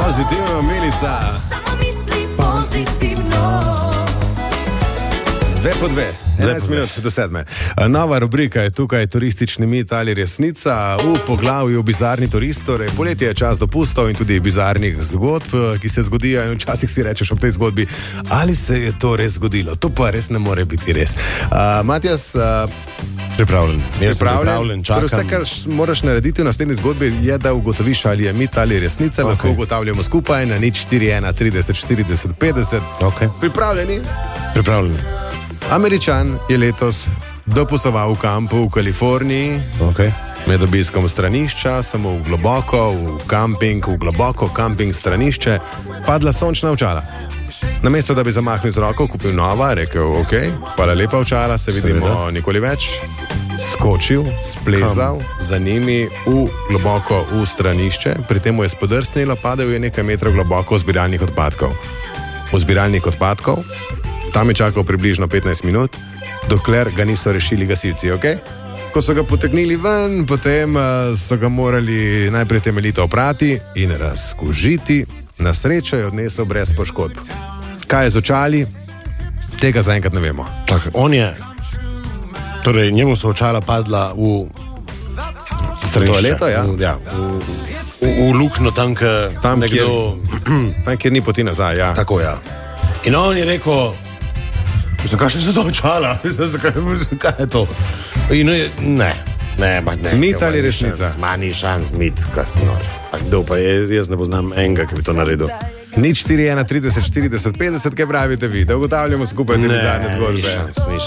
Pozitivno, Milica. Samo misli pozitivno. 2:02, 11 minut do 7. Nova rubrika je tukaj, turistični mit ali resnica. V poglavju bizarni turist, torej poletje je čas dopustov in tudi bizarnih zgodb, ki se zgodijo in včasih si rečeš ob tej zgodbi, ali se je to res zgodilo. To pa res ne more biti res. Matjas, Pripravljen, čakam. Vse, kar moraš narediti v naslednji zgodbi, je, da ugotoviš, ali je mit ali resnica. Lahko ugotavljamo skupaj na 041 30 40 50. Okay. Pripravljeni? Pripravljen. Američan je letos dopustoval v kampu v Kaliforniji. Okay. Med obiskom stranišča, samo v globoko kamping stranišče, padla sončna očala. Namesto da bi zamahnil z roko, kupil nova, rekel, ok, hvala lepa očala, se vidimo nikoli več. Skočil, splezal za njimi globoko v stranišče, pri tem mu je spodrsnilo, padel je nekaj metrov globoko v zbiralnik odpadkov. V zbiralnik odpadkov, tam je čakal približno 15 minut, dokler ga niso rešili gasilci, ok? Ko so ga potegnili ven, potem so ga morali najprej temeljito oprati in razkužiti. Na srečo je odnesel brez poškodb. Kaj je z očali? Tega zaenkrat ne vemo. Tak, on je, torej njemu so očala padla v stranišče. Toaleto, ja. V luknjo tam, kjer ni poti nazaj, ja. Tako, ja. In on je rekel, zakaj so to očala? Zakaj je to? In ne. Mit ali resnica? Manj šans, mit, kasno. Kdo pa je, jaz ne poznam enega, ki bi to naredil. 041 30 40 50, kaj pravite vi? Da ugotavljamo skupaj te bizarne zgodbe.